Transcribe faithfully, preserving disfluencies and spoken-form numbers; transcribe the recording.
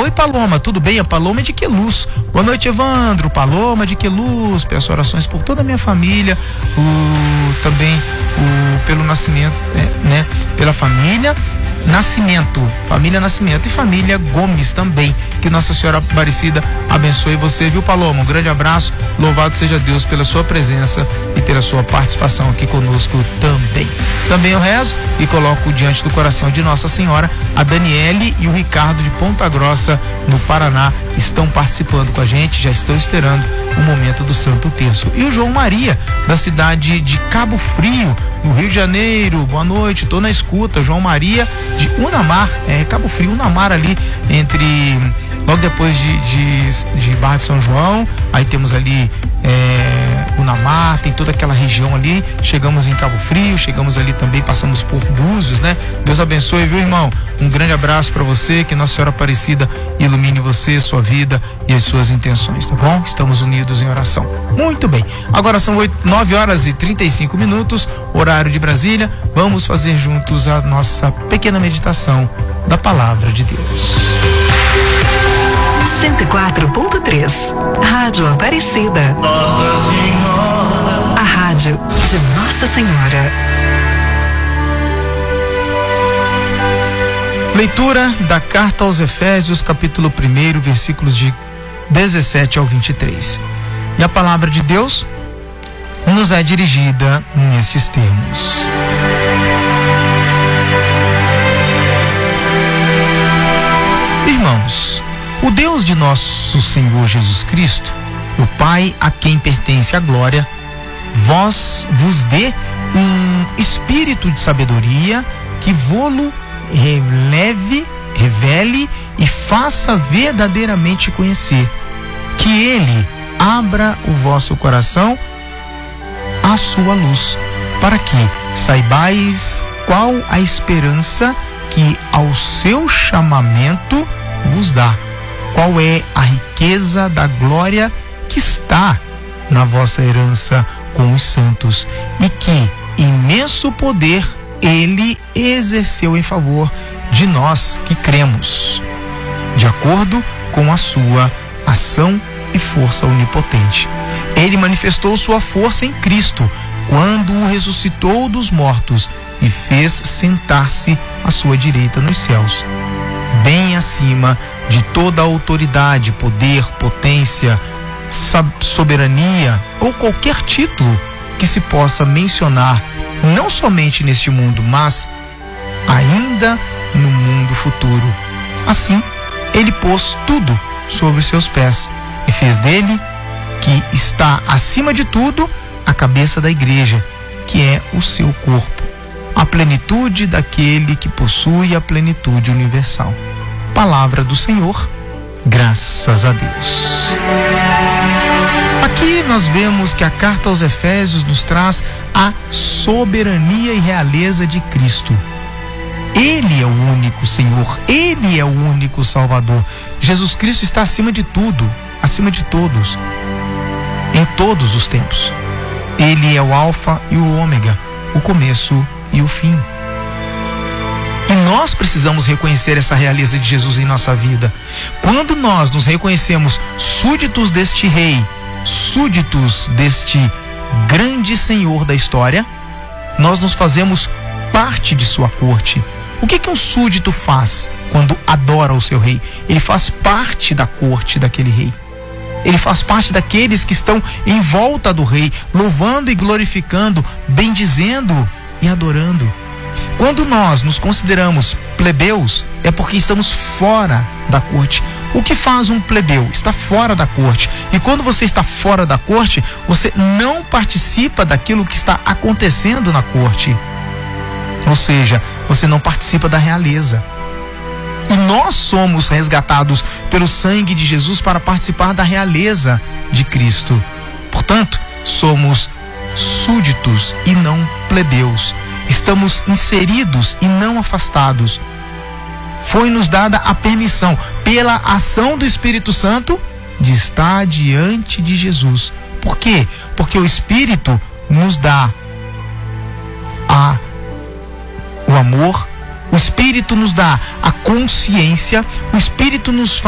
Oi, Paloma, tudo bem? A Paloma é de Queluz. Boa noite, Evandro. Paloma de Queluz. Peço orações por toda a minha família, o, também o, pelo nascimento, é, né? Pela família Nascimento, família Nascimento e família Gomes também. Que Nossa Senhora Aparecida abençoe você, viu, Paloma? Um grande abraço, louvado seja Deus pela sua presença e pela sua participação aqui conosco também. Também eu rezo e coloco diante do coração de Nossa Senhora a Daniele e o Ricardo de Ponta Grossa, no Paraná, estão participando com a gente, já estão esperando o momento do Santo Terço. E o João Maria, da cidade de Cabo Frio, no Rio de Janeiro. Boa noite, tô na escuta. João Maria de Unamar, é, Cabo Frio, Unamar ali, entre, logo depois de, de, de Barra de São João, aí temos ali é, Unamar, tem toda aquela região ali, chegamos em Cabo Frio, chegamos ali também, passamos por Búzios, né? Deus abençoe, viu, irmão? Um grande abraço para você, que Nossa Senhora Aparecida ilumine você, sua vida e as suas intenções, tá bom? Estamos unidos em oração. Muito bem, agora são nove horas e trinta e cinco minutos, horário de Brasília. Vamos fazer juntos a nossa pequena meditação da Palavra de Deus. cento e quatro ponto três, Rádio Aparecida. Nossa Senhora, a rádio de Nossa Senhora. Leitura da Carta aos Efésios, capítulo um, versículos de dezessete ao vinte e três. E a palavra de Deus nos é dirigida nestes termos. Irmãos, o Deus de nosso Senhor Jesus Cristo, o Pai a quem pertence a glória, vós vos dê um espírito de sabedoria que vô-lo releve, revele e faça verdadeiramente conhecer, que Ele abra o vosso coração à sua luz, para que saibais qual a esperança que ao seu chamamento vos dá, qual é a riqueza da glória que está na vossa herança com os santos, e que imenso poder Ele exerceu em favor de nós que cremos, de acordo com a sua ação e força onipotente. Ele manifestou sua força em Cristo, quando o ressuscitou dos mortos e fez sentar-se à sua direita nos céus, bem acima de toda a autoridade, poder, potência, soberania ou qualquer título que se possa mencionar, não somente neste mundo, mas ainda no mundo futuro. Assim, ele pôs tudo sobre os seus pés e fez dele, que está acima de tudo, a cabeça da igreja, que é o seu corpo, a plenitude daquele que possui a plenitude universal. Palavra do Senhor, graças a Deus. Aqui nós vemos que a carta aos Efésios nos traz a soberania e realeza de Cristo. Ele é o único Senhor, Ele é o único Salvador. Jesus Cristo está acima de tudo, acima de todos, em todos os tempos. Ele é o Alfa e o Ômega, o começo e o fim. E nós precisamos reconhecer essa realeza de Jesus em nossa vida. Quando nós nos reconhecemos súditos deste Rei, súditos deste grande Senhor da história, nós nos fazemos parte de sua corte. O que que um súdito faz quando adora o seu rei? Ele faz parte da corte daquele rei. Ele faz parte daqueles que estão em volta do rei, louvando e glorificando, bendizendo e adorando. Quando nós nos consideramos plebeus, é porque estamos fora da corte. O que faz um plebeu? Está fora da corte. E quando você está fora da corte, você não participa daquilo que está acontecendo na corte. Ou seja, você não participa da realeza. E nós somos resgatados pelo sangue de Jesus para participar da realeza de Cristo. Portanto, somos súditos e não plebeus. Estamos inseridos e não afastados. Foi-nos dada a permissão, pela ação do Espírito Santo, de estar diante de Jesus. Por quê? Porque o Espírito nos dá a, o amor, o Espírito nos dá a consciência, o Espírito nos faz